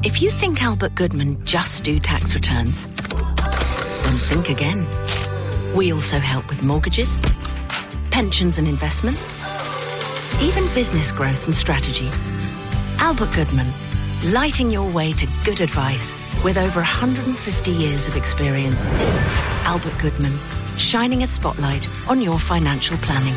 If you think Albert Goodman just do tax returns, then think again. We also help with mortgages, pensions and investments, even business growth and strategy. Albert Goodman, lighting your way to good advice with over 150 years of experience. Albert Goodman, shining a spotlight on your financial planning.